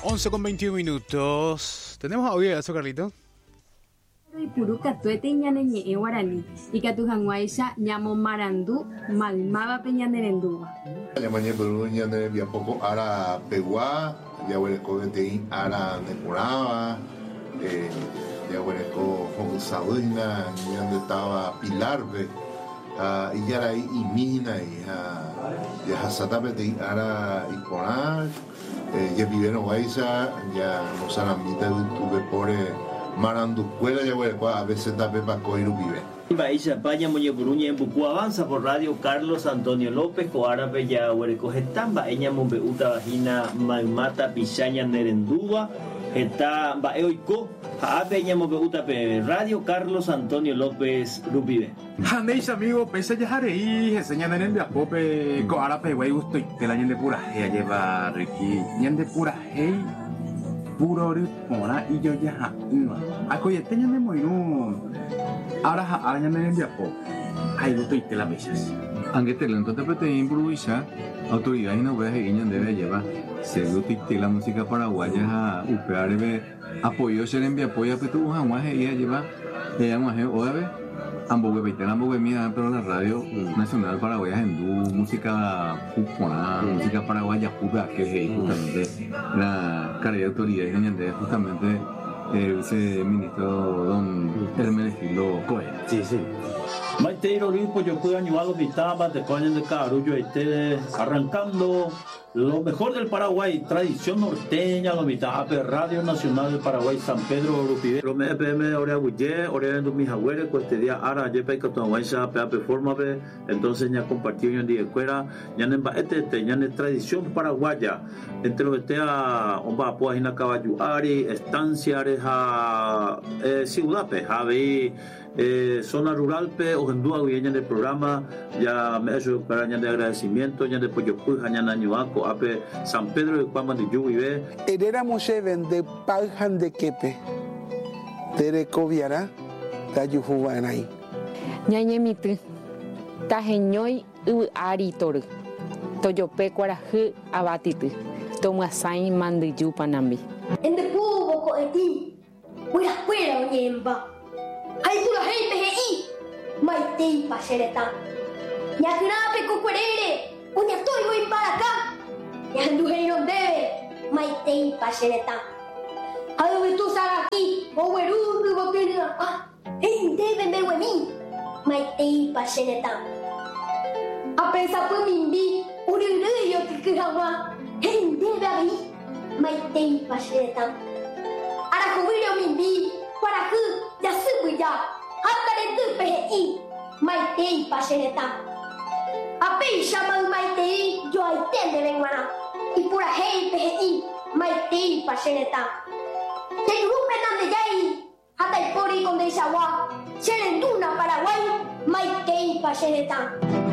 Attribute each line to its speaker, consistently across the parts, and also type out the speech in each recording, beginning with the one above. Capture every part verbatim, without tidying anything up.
Speaker 1: once con veintiún minutos. ¿Tenemos audio de eso, Carlito?
Speaker 2: Puruka tuete ñaneñe e guarani ikatu hangwaisha ñamo marandu malmava peñanerendúva.
Speaker 3: Ñamañe puru ñane via poco ara pegua ya hueleco de ara necuraba eh ya hueleco con saudina ñande estaba pilarve ah y ya ahí y mina y ya hasatape de ara y coral eh ya vivieron guaisa ya no saramita tuve por Marandu Cuela ya huele a veces tape para coger vive.
Speaker 4: País España Moñe Buruña en Bucú avanza por radio Carlos Antonio López Coárabe ya huele cogetamba eña mombeuta vagina malmata pichaña nerendúa está baeoico ape eña mombeuta pe radio Carlos Antonio López Rupibe.
Speaker 5: Handeis amigo pese ya harei enseñan en el apope Coárabe güey gusto y te la ñende pura he lleva Ricky ñende pura hey puro ora y yo ya acoye teña de moinu ahora ahora ya me envía po ay lo estoy te la mesas
Speaker 6: aunque te lo entonces te improvisa autoridad y no ves que ella debe llevar se lo te la música paraguaya a upear apoyo se le envía apoyo a que tú jamás ella lleva le llama a oave ambos que veían ambos que mira pero la radio nacional paraguaya hindú música cubana música paraguaya puta que es justamente la calidad de autoridad de justamente el viceministro don Hermenegildo Cohen.
Speaker 4: Sí, sí. Maiteiro Limpo, yo puedo ayudar a mi tama, te coñen de Carullo, esté arrancando lo mejor del Paraguay, tradición norteña, lo mitad, Radio Nacional del Paraguay, San Pedro Urupide, lo me P M, Orea Buye, Orea en mis abuelos, pues este día, ahora, ya para que tu aguanza, P forma, entonces ya compartió en día escuela, ya en este, este, ya en tradición paraguaya, entre los que a Omba, pues en la Caballari, estancia, a ciudad, pues, a ver. Eh, zona rural pe o hendua guiña del programa ya me hecho para de agradecimiento ya de pollo puja ya nañuaco ape San Pedro de Cuama de Yuvive
Speaker 7: Herera Moshe vende paljan de quepe de coviara da yujubanai
Speaker 2: Ñañemitu tajeñoi u aritor toyope cuaraje abatitu tomasai mandiyu panambi
Speaker 8: ende cubo co eti fuera fuera oñemba hay pura gente ahí maitei pasereta ya grabe cucurere uña estoy muy para acá ya nduje no debe maitei pasereta a dónde tú sal aquí o weru du botella ah hey debe me wemi maitei pasereta a pensar por mimbi uriru yo que kirawa hey debe ahí maitei pasereta ara kubiro mimbi para que ya se ya hasta le tu pehi maitei pasereta ape chama maitei yo ai tende venguana y pura hei pehi maitei pasereta te grupe donde jai hasta el pori con de sawa serenduna Paraguay maitei pasereta.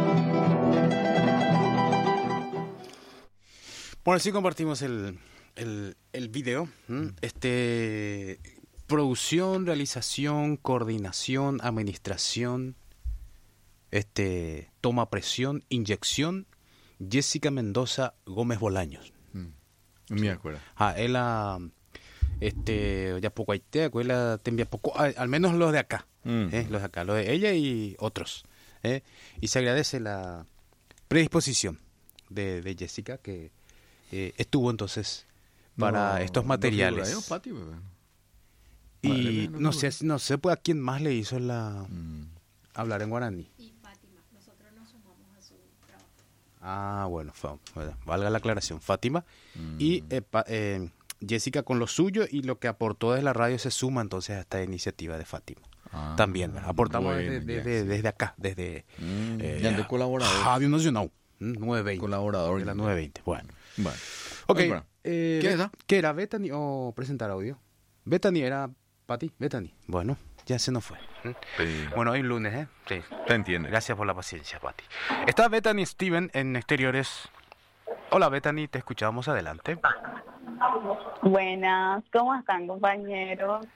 Speaker 1: Bueno, así compartimos el el el video, ¿m? este producción, realización, coordinación, administración, este, toma presión, inyección, Jessica Mendoza Gómez Bolaños.
Speaker 6: Mm. Me acuerdo.
Speaker 1: Ah, ella, este, ya poco hay te acuerda, te envía poco, al menos los de acá, mm. eh, los de acá, los de ella y otros, eh, y se agradece la predisposición de, de Jessica que eh, estuvo entonces para no, estos materiales.
Speaker 6: No Pati,
Speaker 1: y Madre no, no sé, no sé pues a quién más le hizo la mm. hablar en guaraní.
Speaker 2: Y Fátima, nosotros nos sumamos a su trabajo.
Speaker 1: Ah, bueno, fa, bueno valga la aclaración, Fátima mm. y eh, pa, eh, Jessica con lo suyo y lo que aportó desde la radio se suma entonces a esta iniciativa de Fátima. Ah, también, ¿verdad? Aportamos bueno, desde, desde, sí. desde acá, desde
Speaker 6: mm, eh, ya de colaborador.
Speaker 1: Radio Nacional, nueve veinte.
Speaker 6: Colaborador.
Speaker 1: De la nueve veinte, bueno.
Speaker 6: Bueno.
Speaker 1: Ok,
Speaker 6: bueno,
Speaker 1: eh,
Speaker 6: ¿qué era?
Speaker 1: ¿Qué era, Bethany o presentar audio? Bethany era Pati, Bethany. Bueno, ya se nos fue.
Speaker 6: Sí.
Speaker 1: Bueno, hoy lunes, ¿eh? Sí.
Speaker 6: Te entiende.
Speaker 1: Gracias por la paciencia, Pati. Está Bethany Steven en exteriores. Hola, Bethany, te escuchamos, adelante.
Speaker 9: Buenas, ¿cómo están, compañeros?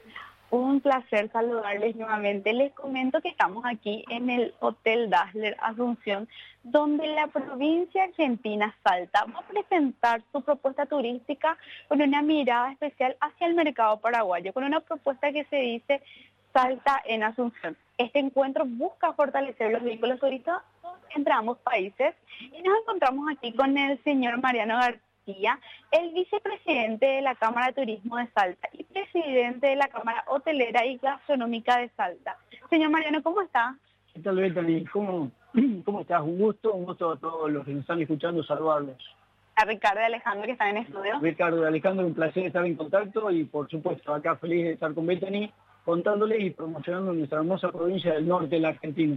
Speaker 9: Un placer saludarles nuevamente. Les comento que estamos aquí en el Hotel Dazzler Asunción, donde la provincia argentina Salta va a presentar su propuesta turística con una mirada especial hacia el mercado paraguayo, con una propuesta que se dice Salta en Asunción. Este encuentro busca fortalecer los vínculos turísticos entre ambos países y nos encontramos aquí con el señor Mariano García, el vicepresidente de la Cámara de Turismo de Salta y presidente de la Cámara Hotelera y Gastronómica de Salta. Señor Mariano, ¿cómo está?
Speaker 10: ¿Qué tal, Bethany? ¿Cómo, ¿Cómo estás? Un gusto, un gusto a todos los que nos están escuchando, saludarlos.
Speaker 9: A Ricardo y Alejandro que están en estudio.
Speaker 10: Ricardo y Alejandro, un placer estar en contacto y por supuesto acá feliz de estar con Bethany, contándoles y promocionando nuestra hermosa provincia del norte de la Argentina.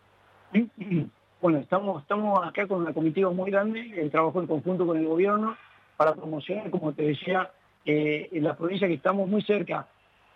Speaker 10: Bueno, estamos, estamos acá con una comitiva muy grande, el trabajo en conjunto con el gobierno para promocionar, como te decía, eh, en la provincia que estamos muy cerca,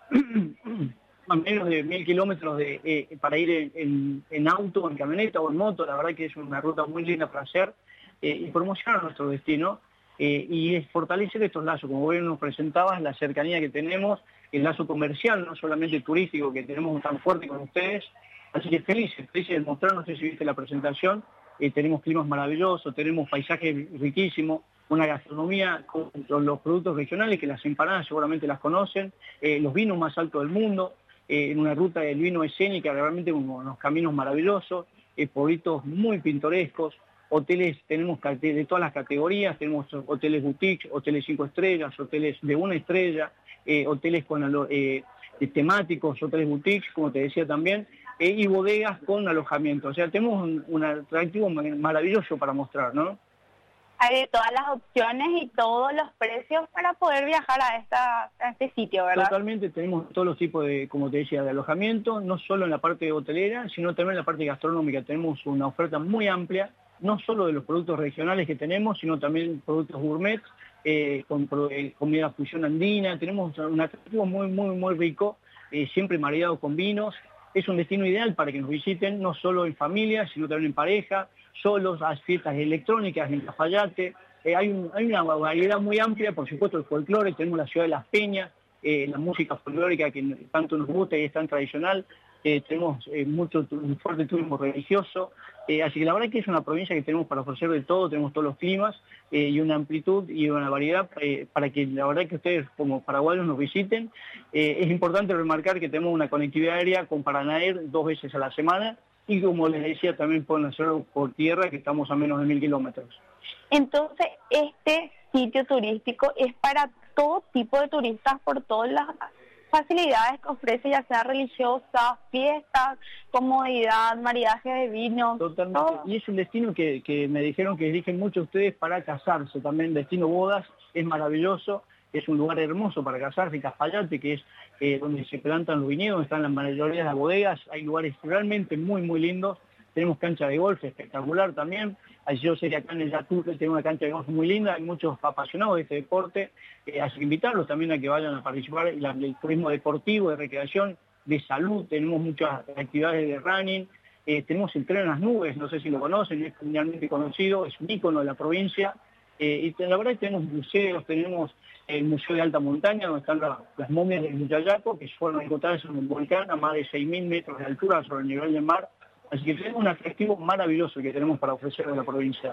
Speaker 10: a menos de mil kilómetros de, eh, para ir en, en, en auto, en camioneta o en moto. La verdad que es una ruta muy linda para hacer eh, y promocionar nuestro destino eh, y es fortalecer estos lazos. Como vos nos presentabas, la cercanía que tenemos, el lazo comercial, no solamente turístico, que tenemos tan fuerte con ustedes. Así que felices, felices de mostrar, no sé si viste la presentación, eh, tenemos climas maravillosos, tenemos paisajes riquísimos, una gastronomía con, con los productos regionales, que las empanadas seguramente las conocen, eh, los vinos más altos del mundo, eh, en una ruta del vino escénica, realmente unos caminos maravillosos, eh, pueblitos muy pintorescos, hoteles, tenemos de todas las categorías, tenemos hoteles boutique, hoteles cinco estrellas, hoteles de una estrella, eh, hoteles con eh, temáticos, hoteles boutiques, como te decía también, eh, y bodegas con alojamiento. O sea, tenemos un, un atractivo maravilloso para mostrar, ¿no?
Speaker 9: Hay de todas las opciones y todos los precios para poder viajar a, esta, a este sitio, ¿verdad?
Speaker 10: Totalmente, tenemos todos los tipos de, como te decía, de alojamiento, no solo en la parte hotelera, sino también en la parte gastronómica. Tenemos una oferta muy amplia, no solo de los productos regionales que tenemos, sino también productos gourmet, eh, con eh, comida fusión andina. Tenemos un atractivo muy, muy, muy rico, eh, siempre mareado con vinos. Es un destino ideal para que nos visiten, no solo en familia, sino también en pareja, solos, a fiestas electrónicas en Cafayate. Eh, hay, un, hay una variedad muy amplia, por supuesto el folclore, tenemos la ciudad de Las Peñas, eh, la música folclórica que tanto nos gusta y es tan tradicional. Eh, tenemos eh, mucho un fuerte turismo religioso, eh, así que la verdad que es una provincia que tenemos para ofrecer de todo, tenemos todos los climas eh, y una amplitud y una variedad eh, para que la verdad que ustedes como paraguayos nos visiten. Eh, es importante remarcar que tenemos una conectividad aérea con Paranair dos veces a la semana y como les decía también pueden hacerlo por tierra, que estamos a menos de mil kilómetros.
Speaker 9: Entonces este sitio turístico es para todo tipo de turistas por todas las facilidades que ofrece, ya sea religiosa, fiestas, comodidad, maridaje de vinos.
Speaker 10: Totalmente.
Speaker 9: Todo.
Speaker 10: Y es un destino que, que me dijeron que eligen mucho ustedes para casarse, también destino bodas, es maravilloso, es un lugar hermoso para casarse, Cafayate, que es eh, donde se plantan los viñedos, donde están la mayoría de las bodegas, hay lugares realmente muy, muy lindos. Tenemos cancha de golf espectacular también. Allí yo sería acá en el Yatur, que tiene una cancha de golf muy linda, hay muchos apasionados de este deporte, eh, así que invitarlos también a que vayan a participar en la, el turismo deportivo, de recreación, de salud, tenemos muchas actividades de running, eh, tenemos el tren en las nubes, no sé si lo conocen, es mundialmente conocido, es un ícono de la provincia, eh, y la verdad es que tenemos museos, tenemos el Museo de Alta Montaña, donde están la, las momias del Muchayaco, que fueron encontradas en un volcán a más de seis mil metros de altura sobre el nivel del mar. Así que tenemos un atractivo maravilloso que tenemos para ofrecer a la provincia.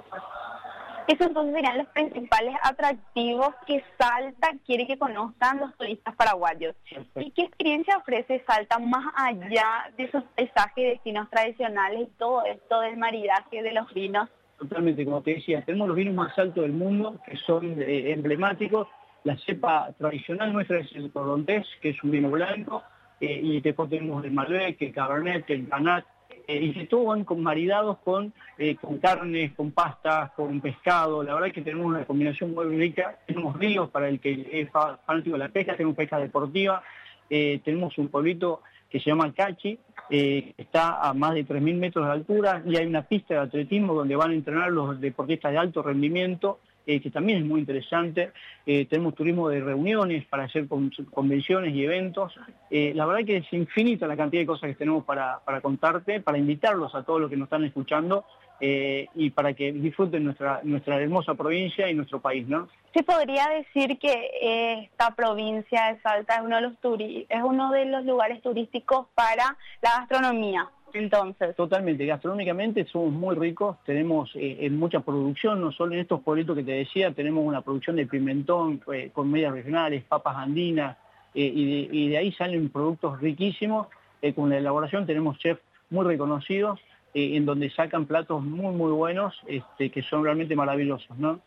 Speaker 9: Esos entonces serían los principales atractivos que Salta quiere que conozcan los turistas paraguayos. Perfecto. ¿Y qué experiencia ofrece Salta más allá de sus paisajes, destinos tradicionales y todo esto del maridaje de los vinos?
Speaker 10: Totalmente, como te decía, tenemos los vinos más altos del mundo, que son eh, emblemáticos. La cepa tradicional nuestra es el Corrontés, que es un vino blanco, eh, y después tenemos el Malbec, el Cabernet, el Tanat, Eh, y que todos van con maridados con, eh, con carnes, con pastas, con pescado. La verdad es que tenemos una combinación muy rica. Tenemos ríos para el que es fanático de la pesca, tenemos pesca deportiva, eh, tenemos un pueblito que se llama Cachi, eh, que está a más de tres mil metros de altura, y hay una pista de atletismo donde van a entrenar los deportistas de alto rendimiento, eh, que también es muy interesante. Eh, tenemos turismo de reuniones para hacer con, convenciones y eventos. Eh, la verdad que es infinita la cantidad de cosas que tenemos para, para contarte, para invitarlos a todos los que nos están escuchando eh, y para que disfruten nuestra, nuestra hermosa provincia y nuestro país, ¿no?
Speaker 9: Se podría decir que eh, esta provincia de Salta es uno de los turi es uno de los lugares turísticos para la gastronomía. Entonces,
Speaker 10: totalmente, gastronómicamente somos muy ricos, tenemos eh, en mucha producción, no solo en estos pueblitos que te decía, tenemos una producción de pimentón, eh, con medias regionales, papas andinas, eh, y, de, y de ahí salen productos riquísimos, eh, con la elaboración tenemos chefs muy reconocidos, eh, en donde sacan platos muy muy buenos, este, que son realmente maravillosos, ¿no?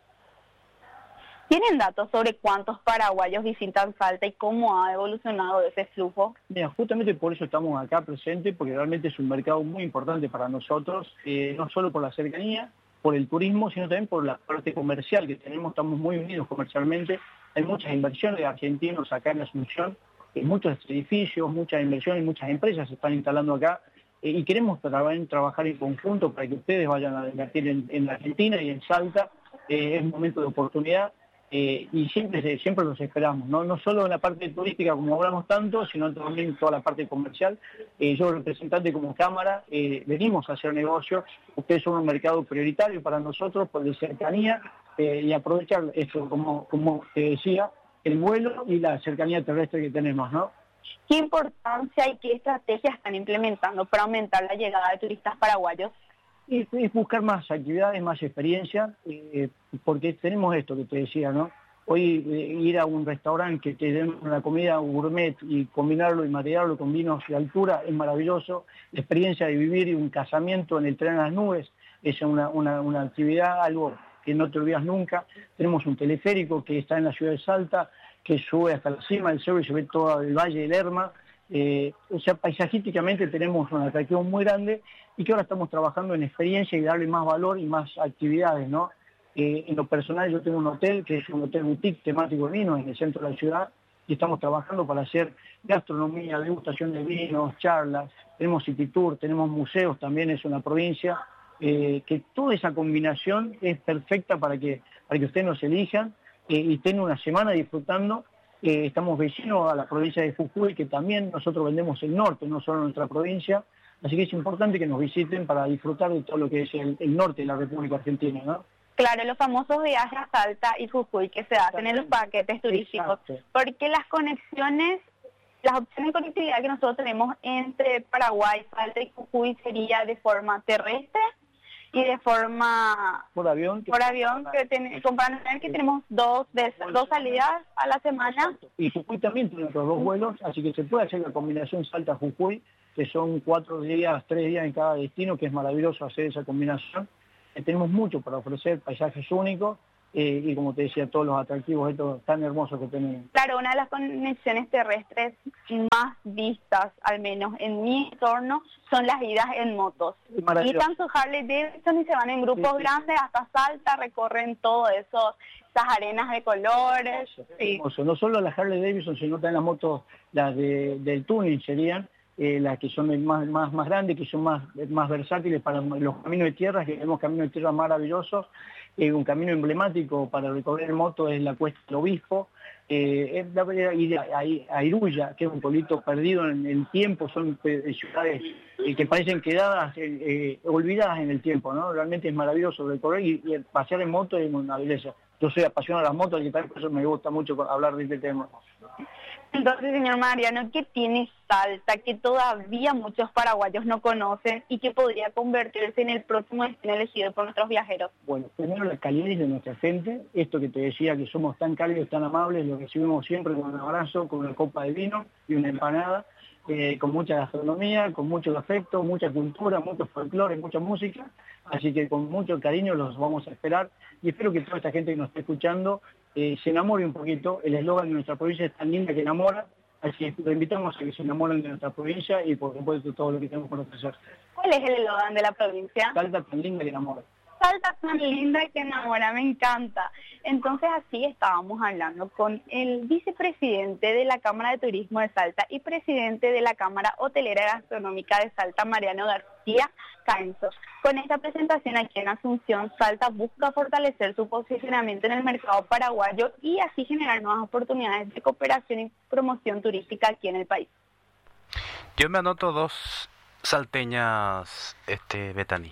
Speaker 9: ¿Tienen datos sobre cuántos paraguayos visitan Salta y cómo ha evolucionado ese flujo?
Speaker 10: Mira, justamente por eso estamos acá presentes, porque realmente es un mercado muy importante para nosotros, eh, no solo por la cercanía, por el turismo, sino también por la parte comercial que tenemos, estamos muy unidos comercialmente. Hay muchas inversiones de argentinos acá en Asunción, eh, muchos edificios, muchas inversiones, muchas empresas se están instalando acá, eh, y queremos tra- trabajar en conjunto para que ustedes vayan a invertir en, en la Argentina y en Salta. Eh, es un momento de oportunidad. Eh, y siempre siempre los esperamos, ¿no? No solo en la parte turística como hablamos tanto, sino también en toda la parte comercial. Eh, yo, representante como Cámara, eh, venimos a hacer negocio. Ustedes son un mercado prioritario para nosotros por de cercanía, eh, y aprovechar esto, como, como te decía, el vuelo y la cercanía terrestre que tenemos, ¿no?
Speaker 9: ¿Qué importancia y qué estrategias están implementando para aumentar la llegada de turistas paraguayos?
Speaker 10: Es, es buscar más actividades, más experiencia, eh, porque tenemos esto que te decía, ¿no? Hoy eh, ir a un restaurante que te den una comida gourmet y combinarlo y marearlo con vinos de altura es maravilloso. La experiencia de vivir un casamiento en el tren a las nubes es una, una, una actividad, algo que no te olvidas nunca. Tenemos un teleférico que está en la ciudad de Salta, que sube hasta la cima del cerro y se ve todo el valle del Lerma. Eh, o sea, paisajísticamente tenemos un atractivo muy grande y que ahora estamos trabajando en experiencia y darle más valor y más actividades, ¿no? Eh, en lo personal yo tengo un hotel que es un hotel boutique temático de vinos en el centro de la ciudad y estamos trabajando para hacer gastronomía, degustación de vinos, charlas, tenemos city tour, tenemos museos también, es una provincia, eh, que toda esa combinación es perfecta para que, para que ustedes nos elijan eh, y estén una semana disfrutando. Eh, estamos vecinos a la provincia de Jujuy, que también nosotros vendemos el norte, no solo nuestra provincia, así que es importante que nos visiten para disfrutar de todo lo que es el, el norte de la República Argentina, ¿no?
Speaker 9: Claro, los famosos viajes a Salta y Jujuy que se hacen en los paquetes turísticos, exacto, porque las conexiones, las opciones de conectividad que nosotros tenemos entre Paraguay, Salta y Jujuy sería de forma terrestre y de forma
Speaker 10: por avión,
Speaker 9: por avión que ten, comparar que tenemos dos de, dos salidas a la semana.
Speaker 10: Y Jujuy también tiene otros dos vuelos, así que se puede hacer la combinación Salta-Jujuy, que son cuatro días, tres días en cada destino, que es maravilloso hacer esa combinación. Eh, tenemos mucho para ofrecer, paisajes únicos, eh, y como te decía, todos los atractivos estos tan hermosos que tenemos.
Speaker 9: Claro, una de las conexiones terrestres más vistas, al menos en mi entorno, son las idas en motos. Quitan su Harley Davidson y se van en grupos sí, sí. grandes hasta Salta, recorren todo eso, esas arenas de colores. Sí.
Speaker 10: No solo las Harley Davidson, sino también las motos, las de, del tuning serían, eh, las que son más, más, más grandes, que son más, más versátiles para los caminos de tierra, que tenemos caminos de tierra maravillosos. Eh, un camino emblemático para recorrer en moto es la Cuesta del Obispo, eh, es la ir a, a, a Iruya, que es un pueblito perdido en el tiempo, son eh, ciudades eh, que parecen quedadas, eh, eh, olvidadas en el tiempo, ¿no? Realmente es maravilloso recorrer y, y pasear en moto es una belleza. Yo soy apasionado de las motos y tal, por eso me gusta mucho hablar de este tema.
Speaker 9: Entonces, señor Mariano, ¿qué tiene Salta que todavía muchos paraguayos no conocen y que podría convertirse en el próximo destino elegido por nuestros viajeros?
Speaker 10: Bueno, primero la calidez de nuestra gente, esto que te decía que somos tan cálidos, tan amables, lo recibimos siempre con un abrazo, con una copa de vino y una empanada, eh, con mucha gastronomía, con mucho afecto, mucha cultura, mucho folclore, mucha música, así que con mucho cariño los vamos a esperar y espero que toda esta gente que nos esté escuchando eh, se enamore un poquito. El eslogan de nuestra provincia es tan linda que enamora, así que lo invitamos a que se enamoren de nuestra provincia y por supuesto todo lo que tenemos por ofrecer.
Speaker 9: ¿Cuál es el eslogan de la provincia?
Speaker 10: Salta tan linda que enamora.
Speaker 9: Salta tan linda que enamora, me encanta. Entonces así estábamos hablando con el vicepresidente de la Cámara de Turismo de Salta y presidente de la Cámara Hotelera y Gastronómica de Salta, Mariano García Caenzo. Con esta presentación aquí en Asunción, Salta busca fortalecer su posicionamiento en el mercado paraguayo y así generar nuevas oportunidades de cooperación y promoción turística aquí en el país.
Speaker 1: Yo me anoto dos salteñas, este, Betani.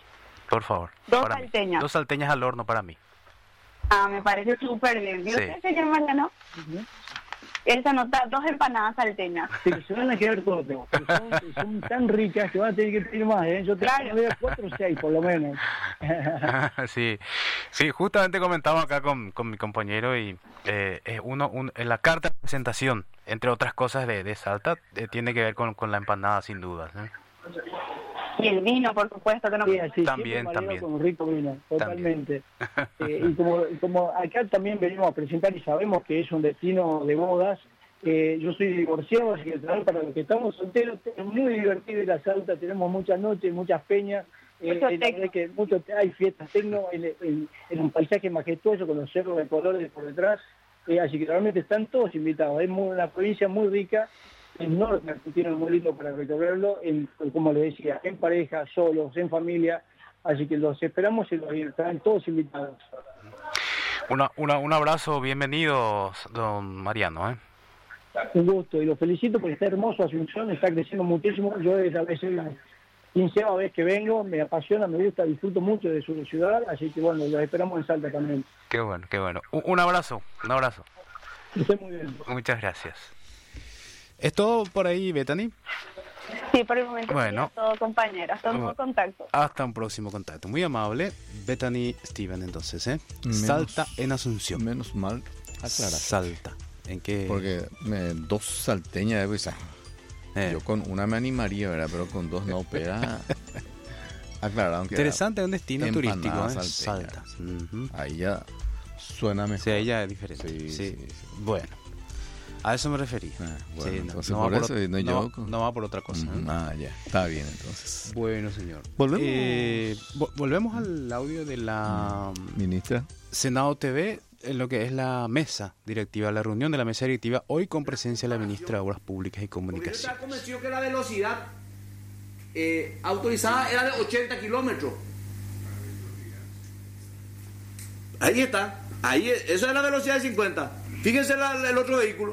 Speaker 1: por favor.
Speaker 9: Dos
Speaker 1: para mí.
Speaker 9: salteñas.
Speaker 1: Dos salteñas al horno para mí.
Speaker 9: Ah, me parece súper bien. ¿Y
Speaker 1: Sí.
Speaker 9: usted, señor Mariano? Él se anota dos empanadas salteñas.
Speaker 10: Sí, se van a quedar cortos. Son, son tan ricas que van a tener que pedir más, ¿eh? Yo tengo
Speaker 9: Claro.
Speaker 10: que ver cuatro o seis, por lo menos.
Speaker 1: sí, sí, justamente comentaba acá con, con mi compañero y eh, eh, uno, un- en la carta de presentación, entre otras cosas de, de Salta, eh, tiene que ver con, con la empanada sin duda. ¿eh?
Speaker 9: Y el vino, por supuesto, que no...
Speaker 10: Sí, así,
Speaker 1: También,
Speaker 10: siempre
Speaker 1: también.
Speaker 10: con rico vino, totalmente. Eh, y como, como acá también venimos a presentar y sabemos que es un destino de bodas, eh, yo soy divorciado, así que también para los que estamos solteros, es muy divertido ir a Salta, tenemos muchas noches, muchas peñas, eh,
Speaker 9: Mucho
Speaker 10: eh, la verdad que mucho, hay fiestas tecno en, en- en un paisaje majestuoso con los cerros de colores por detrás, eh, así que realmente están todos invitados, es muy- una provincia muy rica. El norte argentino es muy lindo para recorrerlo, en, como les decía, en pareja, solos, en familia, así que los esperamos y los están todos invitados.
Speaker 1: Una, una, un abrazo, bienvenido, don Mariano. ¿eh?
Speaker 10: Un gusto y los felicito porque está hermoso Asunción, está creciendo muchísimo. Yo es a veces la quinceava vez que vengo, me apasiona, me gusta, disfruto mucho de su ciudad, así que bueno, los esperamos en Salta también.
Speaker 1: Qué bueno, qué bueno. Un, un abrazo, un abrazo.
Speaker 10: Que esté muy bien.
Speaker 1: Muchas gracias. ¿Es todo por ahí, Bethany?
Speaker 9: Sí, por el momento
Speaker 1: Bueno.
Speaker 9: sería todo, compañero. Hasta un nuevo contacto.
Speaker 1: Hasta un próximo contacto. Muy amable, Bethany Steven, entonces, ¿eh?
Speaker 6: Menos-
Speaker 1: Salta en Asunción.
Speaker 6: Menos mal aclarar.
Speaker 1: Salta. ¿En qué?
Speaker 6: Porque me, dos salteñas de Buizá.
Speaker 1: Eh.
Speaker 6: Yo con una me animaría, ¿verdad? Pero con dos no, pero aclararon que era
Speaker 1: Interesante, un destino
Speaker 6: empanada
Speaker 1: turístico, ¿eh?
Speaker 6: salteña.
Speaker 1: Salta. Ujú.
Speaker 6: Ahí ya suena mejor.
Speaker 1: Sí, ahí ya es diferente.
Speaker 6: Sí,
Speaker 1: Sí,
Speaker 6: sí, sí.
Speaker 1: Bueno, a eso me refería.
Speaker 6: Ah, bueno,
Speaker 1: Sí, no,
Speaker 6: entonces
Speaker 1: no va
Speaker 6: por
Speaker 1: por
Speaker 6: eso
Speaker 1: ot-
Speaker 6: y no
Speaker 1: no-
Speaker 6: yo con-
Speaker 1: no va por otra cosa.
Speaker 6: Mm,
Speaker 1: ¿eh?
Speaker 6: Ah, ya. Está bien, entonces.
Speaker 1: Bueno, señor.
Speaker 6: Volvemos.
Speaker 1: Eh, vo- volvemos al audio de la
Speaker 6: Ministra.
Speaker 1: Senado T V, en lo que es la mesa directiva, la reunión de la mesa directiva, hoy con presencia de la ministra de Obras Públicas y
Speaker 11: Porque yo
Speaker 1: Comunicaciones.
Speaker 11: estaba convencido que la velocidad eh, autorizada era de ochenta kilómetros. Ahí está. Ahí, es- esa es la velocidad de cincuenta. Fíjense la- el otro vehículo.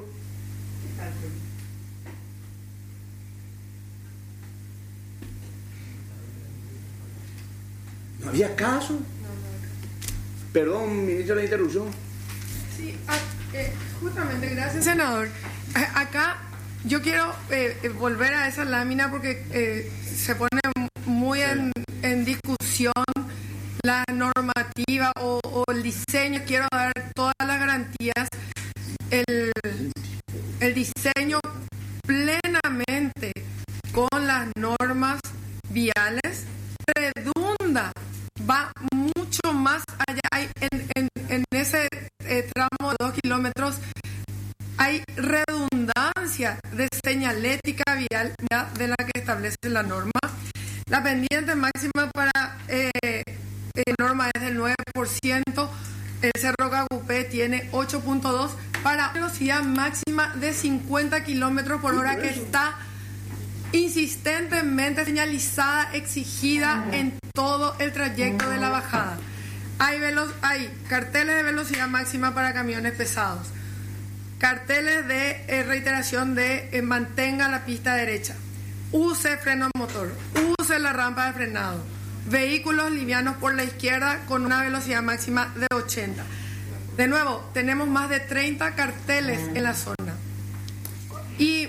Speaker 11: No había caso. Perdón, ministro, la interrupción.
Speaker 12: Sí, a- eh, justamente, gracias, senador. A- Acá yo quiero eh, eh, volver a esa lámina porque eh, se pone muy en, en discusión la normativa o, o el diseño. Quiero dar todas las garantías. El, el diseño plenamente con las normas viales redunda, va mucho más allá. Hay en, en, en ese eh, tramo de dos kilómetros hay redundancia de señalética vial ya de la que establece la norma. La pendiente máxima para eh, eh, norma es del nueve por ciento. El Cerro Cagupé tiene ocho punto dos para velocidad máxima de cincuenta kilómetros por hora, que está insistentemente señalizada, exigida en todo el trayecto de la bajada. Hay, velo- hay carteles de velocidad máxima para camiones pesados, carteles de eh, reiteración de eh, mantenga la pista derecha, use freno motor, use la rampa de frenado, vehículos livianos por la izquierda con una velocidad máxima de ochenta. De nuevo, tenemos más de treinta carteles en la zona. Y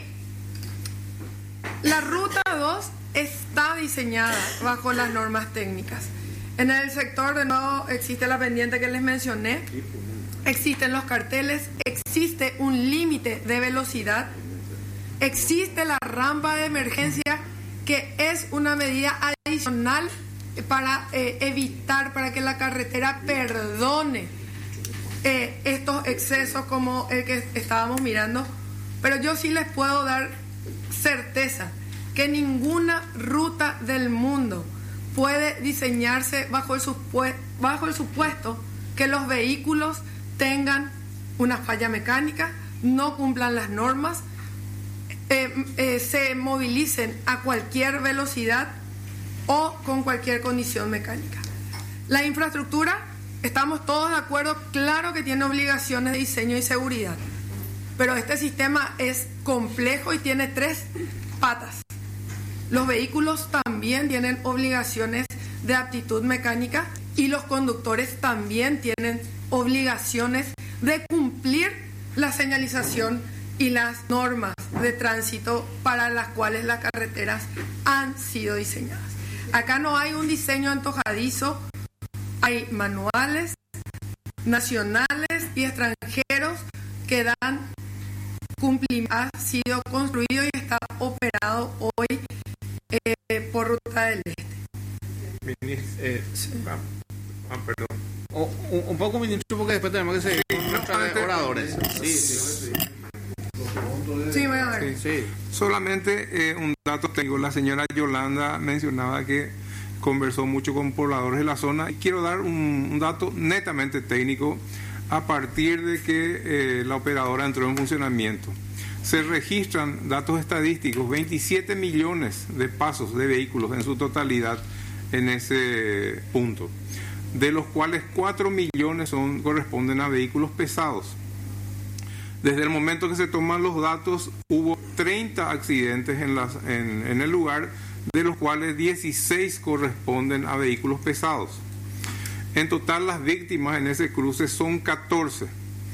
Speaker 12: la ruta dos está diseñada bajo las normas técnicas. En el sector, de nuevo, existe la pendiente que les mencioné, existen los carteles, existe un límite de velocidad, existe la rampa de emergencia, que es una medida adicional para eh, evitar, para que la carretera perdone eh, estos excesos como el que estábamos mirando. Pero yo sí les puedo dar certeza que ninguna ruta del mundo puede diseñarse bajo el, supue- bajo el supuesto que los vehículos tengan una falla mecánica, no cumplan las normas, eh, eh, se movilicen a cualquier velocidad o con cualquier condición mecánica. La infraestructura, estamos todos de acuerdo, claro que tiene obligaciones de diseño y seguridad, pero este sistema es complejo y tiene tres patas. Los vehículos también tienen obligaciones de aptitud mecánica y los conductores también tienen obligaciones de cumplir la señalización y las normas de tránsito para las cuales las carreteras han sido diseñadas. Acá no hay un diseño antojadizo, hay manuales nacionales y extranjeros que dan cumplimiento. Ha sido construido y está operado hoy eh, por Ruta del Este.
Speaker 13: Eh, ah, ah, perdón. O, un, un poco ministro porque después tenemos que seguir con nuestros oradores. Sí, sí.
Speaker 12: Sí, voy a ver.
Speaker 13: Sí, sí.
Speaker 14: Solamente eh, un dato tengo. La señora Yolanda mencionaba que conversó mucho con pobladores de la zona. Y quiero dar un, un dato netamente técnico a partir de que eh, la operadora entró en funcionamiento. Se registran datos estadísticos, veintisiete millones de pasos de vehículos en su totalidad en ese punto, de los cuales cuatro millones son, corresponden a vehículos pesados. Desde el momento que se toman los datos, hubo treinta accidentes en, las, en, en el lugar, de los cuales dieciséis corresponden a vehículos pesados. En total, las víctimas en ese cruce son catorce.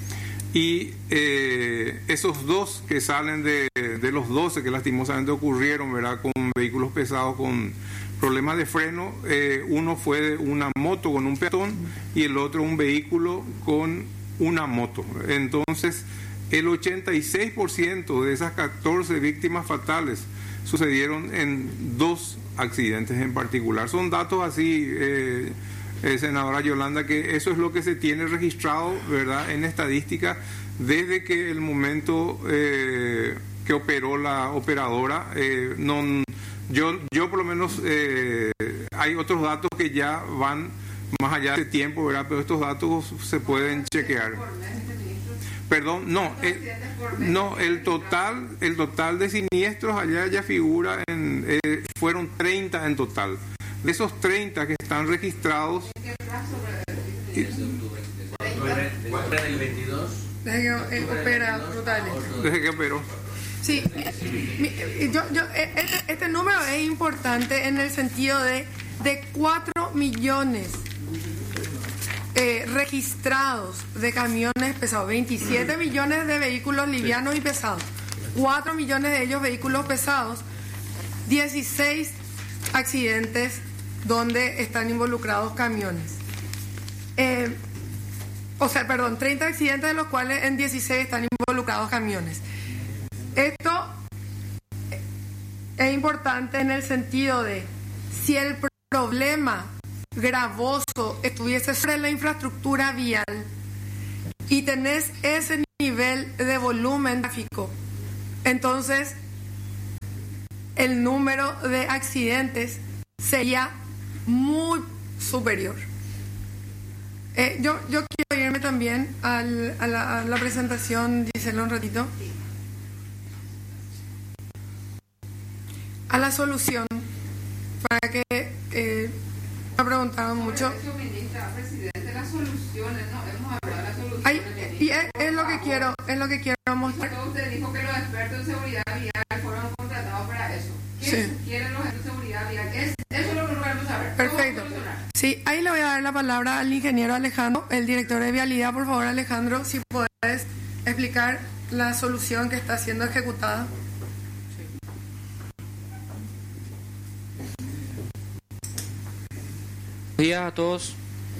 Speaker 14: Y eh, esos dos que salen de, de los doce que lastimosamente ocurrieron, ¿verdad?, con vehículos pesados con problemas de freno, eh, uno fue de una moto con un peatón y el otro un vehículo con una moto. Entonces, el ochenta y seis por ciento de esas catorce víctimas fatales sucedieron en dos accidentes en particular. Son datos así, eh, eh, senadora Yolanda, que eso es lo que se tiene registrado, ¿verdad?, en estadística desde que el momento eh, que operó la operadora. Eh, no, yo, yo por lo menos eh, hay otros datos que ya van más allá de tiempo, ¿verdad?, pero estos datos se pueden chequear. Perdón, no, eh, no, el total, el total de siniestros allá ya figura en, eh, fueron treinta en total. De esos treinta que están registrados.
Speaker 11: ¿Cuál del veintidós?
Speaker 12: Desde que eh, opera Rutales.
Speaker 14: Desde que operó.
Speaker 12: Sí, mi, yo, yo, este, este número es importante en el sentido de, de cuatro millones. Eh, registrados de camiones pesados, veintisiete millones de vehículos livianos y pesados, cuatro millones de ellos vehículos pesados, dieciséis accidentes donde están involucrados camiones. Eh, o sea, perdón, treinta accidentes de los cuales en dieciséis están involucrados camiones. Esto es importante en el sentido de si el problema gravoso estuviese sobre la infraestructura vial y tenés ese nivel de volumen tráfico, entonces el número de accidentes sería muy superior. Eh, yo, yo quiero irme también al, a, la, a la presentación, díselo un ratito, a la solución, para que eh, me preguntaban mucho.
Speaker 15: Presidente, las soluciones, ¿no? Hemos hablado de las soluciones.
Speaker 12: Ay, y es, es lo que quiero, es lo que quiero mostrar.
Speaker 15: Usted dijo que los expertos en seguridad vial fueron contratados para eso. ¿Qué
Speaker 12: Sí.
Speaker 15: sugieren los expertos en seguridad vial? Es, eso es lo que queremos saber.
Speaker 12: Perfecto. Sí, ahí le voy a dar la palabra al ingeniero Alejandro, el director de vialidad. Por favor, Alejandro, si puedes explicar la solución que está siendo ejecutada.
Speaker 16: Buenos días a todos.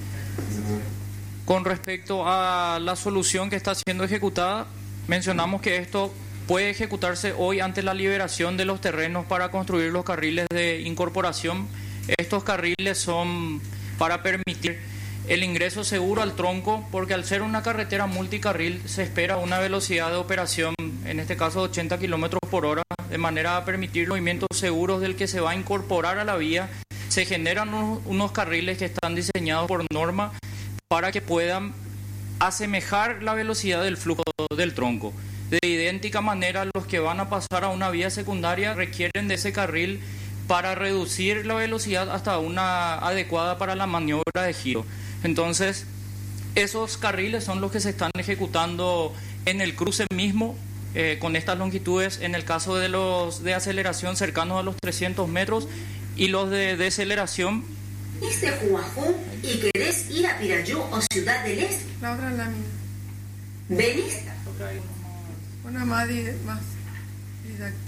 Speaker 16: Con respecto a la solución que está siendo ejecutada, mencionamos que esto puede ejecutarse hoy ante la liberación de los terrenos para construir los carriles de incorporación. Estos carriles son para permitir el ingreso seguro al tronco, porque al ser una carretera multicarril se espera una velocidad de operación, en este caso de ochenta kilómetros por hora, de manera a permitir movimientos seguros del que se va a incorporar a la vía. Se generan unos, unos carriles que están diseñados por norma para que puedan asemejar la velocidad del flujo del tronco. De idéntica manera, los que van a pasar a una vía secundaria requieren de ese carril para reducir la velocidad hasta una adecuada para la maniobra de giro. Entonces, esos carriles son los que se están ejecutando en el cruce mismo, eh, con estas longitudes, en el caso de los de aceleración cercanos a los trescientos metros, y los de deceleración
Speaker 17: venís de Jujuy y querés ir a Pirayú o Ciudad del Este.
Speaker 12: La otra lámina.
Speaker 17: ¿Venís?
Speaker 12: Una más, di- más didáctica.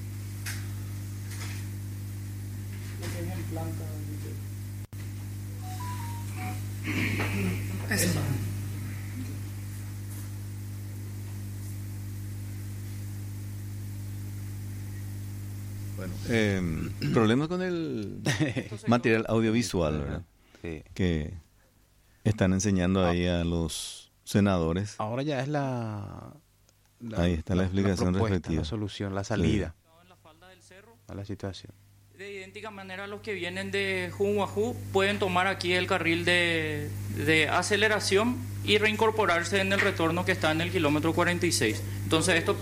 Speaker 12: Eso.
Speaker 6: Bueno, eh, problema con el material audiovisual, ¿verdad?
Speaker 1: Sí.
Speaker 6: Que están enseñando ahí a los senadores.
Speaker 1: Ahora ya es la... la-
Speaker 6: Ahí está la explicación
Speaker 1: propuesta,
Speaker 6: respectiva.
Speaker 1: La solución, la salida
Speaker 16: En la falda del cerro.
Speaker 1: a la situación.
Speaker 16: De idéntica manera, los que vienen de Jujuy pueden tomar aquí el carril de, de aceleración y reincorporarse en el retorno que está en el kilómetro cuarenta y seis. Entonces esto...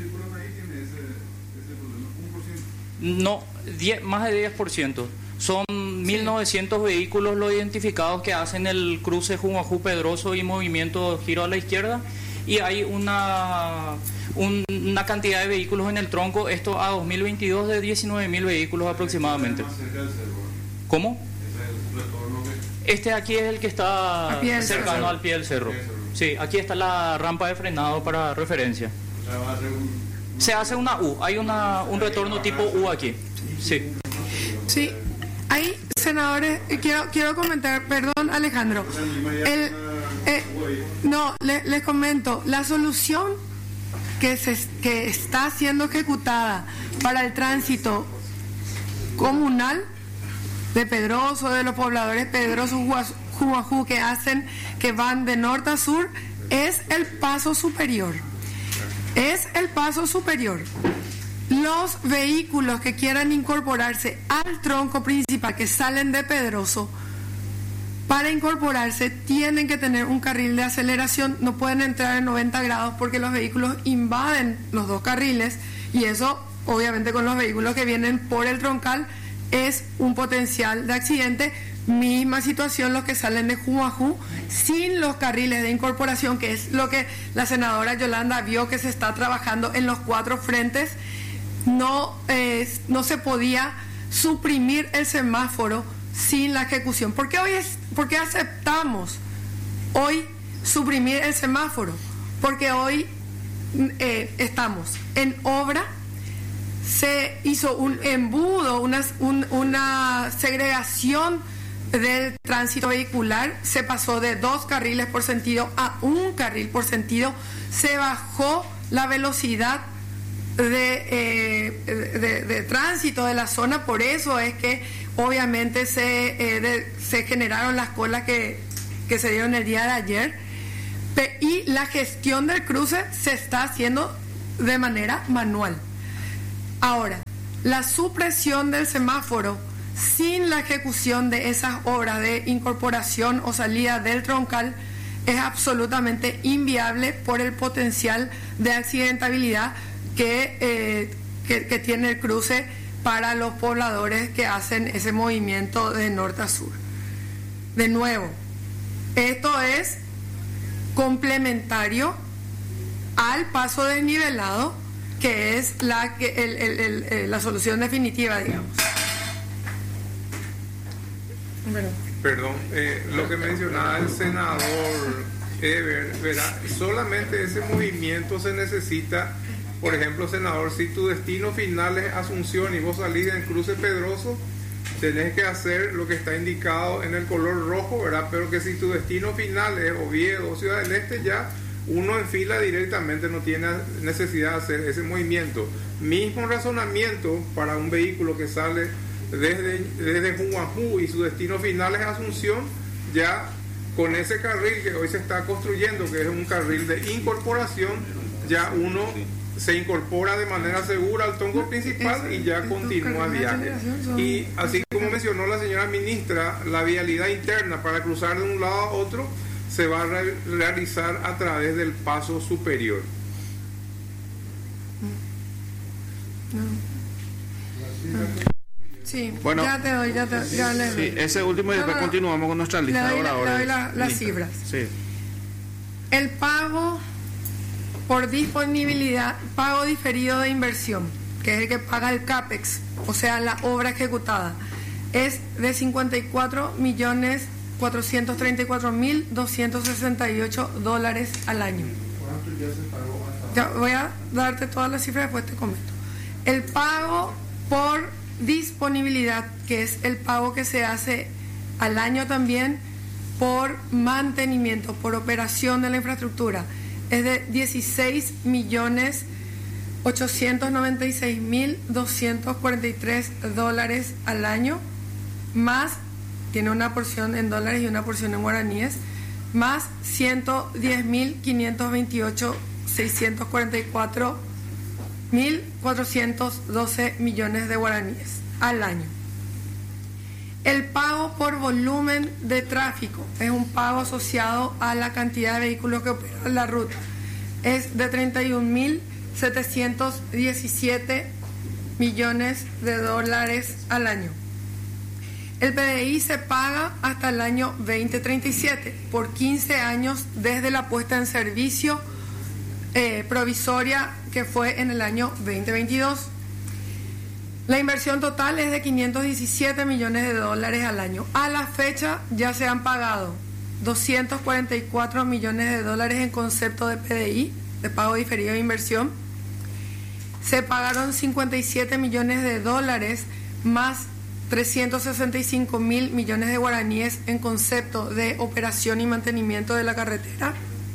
Speaker 16: No, diez, más de diez por ciento. Son mil novecientos vehículos los identificados que hacen el cruce Jujuy-Pedroso y movimiento giro a la izquierda. Y hay una, un- una cantidad de vehículos en el tronco, esto a dos mil veintidós de diecinueve mil vehículos aproximadamente. ¿Cómo? Este aquí es el que está
Speaker 12: Al pie del
Speaker 16: cercano
Speaker 12: cerro.
Speaker 16: al pie del cerro. Sí, aquí está la rampa de frenado para referencia. Se hace una U, hay una, un retorno tipo U aquí. Sí.
Speaker 12: Sí, hay senadores, eh, quiero, quiero comentar, perdón Alejandro, el, eh, no, le- les comento, la solución que, se, que está siendo ejecutada para el tránsito comunal de Pedroso, de los pobladores Pedroso, Jujuy, que hacen, que van de norte a sur, es el paso superior. Es el paso superior. Los vehículos que quieran incorporarse al tronco principal, que salen de Pedroso, para incorporarse tienen que tener un carril de aceleración, no pueden entrar en noventa grados porque los vehículos invaden los dos carriles y eso, obviamente, con los vehículos que vienen por el troncal es un potencial de accidente. Misma situación los que salen de Jujuy sin los carriles de incorporación, que es lo que la senadora Yolanda vio que se está trabajando en los cuatro frentes. No, eh, no se podía suprimir el semáforo sin la ejecución. ¿Por qué hoy es, por qué aceptamos hoy suprimir el semáforo? Porque hoy eh, estamos en obra. Se hizo un embudo, una, un- una segregación del tránsito vehicular, se pasó de dos carriles por sentido a un carril por sentido, se bajó la velocidad de, eh, de, de tránsito de la zona, por eso es que obviamente se, eh, de- se generaron las colas que, que se dieron el día de ayer. Pe- y la gestión del cruce se está haciendo de manera manual. Ahora, la supresión del semáforo sin la ejecución de esas obras de incorporación o salida del troncal es absolutamente inviable por el potencial de accidentabilidad que, eh, que, que tiene el cruce para los pobladores que hacen ese movimiento de norte a sur. De nuevo, esto es complementario al paso desnivelado, que es la, que- el- el- el- el- la solución definitiva, digamos. Bueno.
Speaker 14: Perdón, eh, lo que mencionaba el senador Ever, verá, solamente ese movimiento se necesita. Por ejemplo, senador, si tu destino final es Asunción y vos salís en Cruce Pedroso, tenés que hacer lo que está indicado en el color rojo, ¿verdad? Pero que si tu destino final es Oviedo o Ciudad del Este, ya uno en fila directamente no tiene necesidad de hacer ese movimiento. Mismo razonamiento para un vehículo que sale desde, desde Jujuy y su destino final es Asunción, ya con ese carril que hoy se está construyendo, que es un carril de incorporación, ya uno se incorpora de manera segura al tronco principal y ya continúa el viaje. Y así como mencionó la señora ministra, la vialidad interna para cruzar de un lado a otro se va a re- realizar a través del paso superior.
Speaker 12: Sí,
Speaker 13: Bueno,
Speaker 12: ya te doy, ya te ya le doy.
Speaker 13: Sí, ese último y
Speaker 12: No,
Speaker 13: después
Speaker 12: no, no.
Speaker 13: continuamos con nuestra lista
Speaker 12: Le doy
Speaker 13: de
Speaker 12: la- le
Speaker 13: oradores.
Speaker 12: doy la- las
Speaker 13: Lista.
Speaker 12: cifras.
Speaker 13: Sí.
Speaker 12: El pago por disponibilidad, pago diferido de inversión, que es el que paga el CAPEX, o sea, la obra ejecutada. es de cincuenta y cuatro millones cuatrocientos treinta y cuatro mil doscientos sesenta y ocho dólares al año. Ya voy a darte todas las cifras, después te comento. El pago por disponibilidad, que es el pago que se hace al año también por mantenimiento, por operación de la infraestructura, es de dieciséis millones ochocientos noventa y seis mil doscientos cuarenta y tres dólares al año, más, tiene una porción en dólares y una porción en guaraníes, más ciento diez mil quinientos veintiocho seiscientos cuarenta y cuatro mil cuatrocientos doce millones de guaraníes al año. El pago por volumen de tráfico es un pago asociado a la cantidad de vehículos que operan la ruta. Es de treinta y un mil setecientos diecisiete millones de dólares al año. El P D I se paga hasta el año veinte treinta y siete, por quince años desde la puesta en servicio eh, provisoria que fue en el año veinte veintidós. La inversión total es de quinientos diecisiete millones de dólares al año. A la fecha ya se han pagado doscientos cuarenta y cuatro millones de dólares en concepto de P D I, de pago diferido de inversión. Se pagaron cincuenta y siete millones de dólares más trescientos sesenta y cinco mil millones de guaraníes en concepto de operación y mantenimiento de la carretera.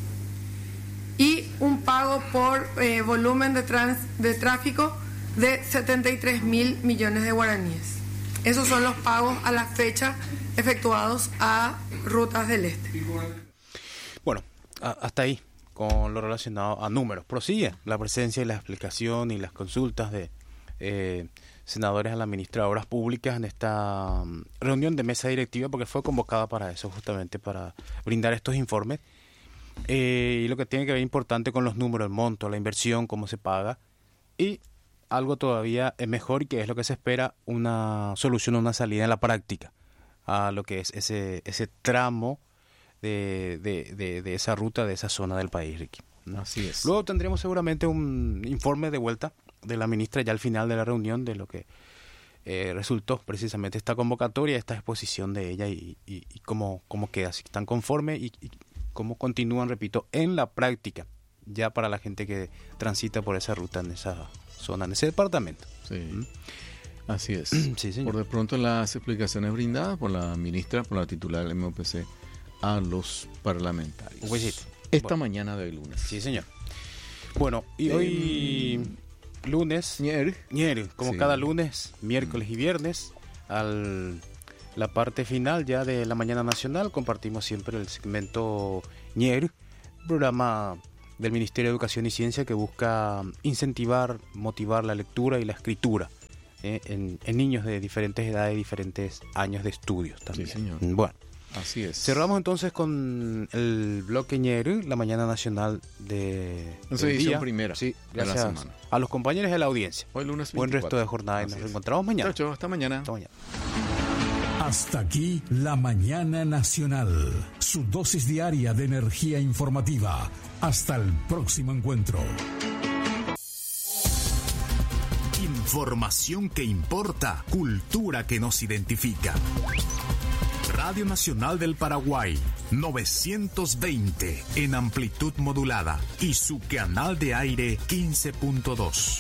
Speaker 12: Y un pago por eh, volumen de, trans, de tráfico de setenta y tres mil millones de guaraníes. Esos son los pagos a la fecha efectuados a Rutas del Este.
Speaker 1: Bueno, a, hasta ahí con lo relacionado a números. Prosigue la presencia y la explicación y las consultas de eh, senadores a la ministra de Obras Públicas en esta um, reunión de mesa directiva, porque fue convocada para eso, justamente para brindar estos informes. Eh, y lo que tiene que ver importante con los números, el monto, la inversión, cómo se paga, y algo todavía es mejor y que es lo que se espera, una solución, una salida en la práctica a lo que es ese ese tramo de, de, de, de esa ruta, de esa zona del país, Ricky, ¿no?
Speaker 18: Así es.
Speaker 1: Luego tendremos seguramente un informe de vuelta de la ministra ya al final de la reunión de lo que eh, resultó precisamente esta convocatoria, esta exposición de ella y, y, y cómo, cómo queda, si están conformes y, y cómo continúan, repito, en la práctica ya para la gente que transita por esa ruta en esa zona, en ese departamento.
Speaker 18: Sí,
Speaker 1: ¿Mm?
Speaker 18: Así es.
Speaker 1: Sí, señor.
Speaker 18: Por de pronto las explicaciones brindadas por la ministra, por la titular del M O P C a los parlamentarios.
Speaker 1: Huesito.
Speaker 18: Esta
Speaker 1: Bueno.
Speaker 18: mañana de lunes.
Speaker 1: Sí, señor. Bueno, y
Speaker 18: Eh,
Speaker 1: hoy lunes,
Speaker 18: Ñer.
Speaker 1: Ñer, como
Speaker 18: Sí.
Speaker 1: cada lunes, miércoles y viernes, al la parte final ya de la mañana nacional, compartimos siempre el segmento Ñer, programa del Ministerio de Educación y Ciencia que busca incentivar, motivar la lectura y la escritura eh, en, en niños de diferentes edades y diferentes años de estudios también.
Speaker 18: Sí, señor.
Speaker 1: Bueno,
Speaker 18: Así es.
Speaker 1: cerramos entonces con el bloque Ñer, la mañana nacional de
Speaker 18: Nuestra
Speaker 1: del
Speaker 18: edición
Speaker 1: día.
Speaker 18: primera
Speaker 1: Sí,
Speaker 18: de la
Speaker 1: gracias
Speaker 18: semana.
Speaker 1: a los compañeros de la audiencia.
Speaker 18: Hoy lunes
Speaker 1: Buen resto
Speaker 18: veinticuatro.
Speaker 1: de jornada y
Speaker 18: Así
Speaker 1: nos
Speaker 18: es.
Speaker 1: encontramos mañana.
Speaker 18: Chao, chao, hasta mañana.
Speaker 1: Hasta mañana.
Speaker 19: Hasta aquí la mañana nacional, su dosis diaria de energía informativa. Hasta el próximo encuentro. Información que importa, cultura que nos identifica. Radio Nacional del Paraguay, novecientos veinte en amplitud modulada y su canal de aire quince punto dos.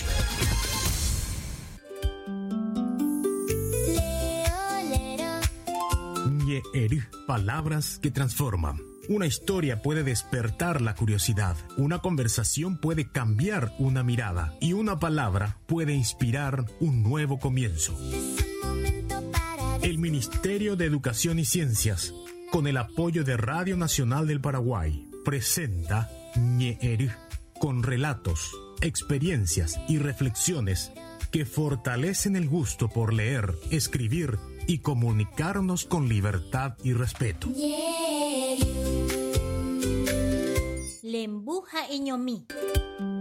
Speaker 19: Ñeer, palabras que transforman. Una historia puede despertar la curiosidad, una conversación puede cambiar una mirada y una palabra puede inspirar un nuevo comienzo. El Ministerio de Educación y Ciencias, con el apoyo de Radio Nacional del Paraguay, presenta Ñeer, con relatos, experiencias y reflexiones que fortalecen el gusto por leer, escribir y comunicarnos con libertad y respeto.
Speaker 20: Lembuja Iñomí.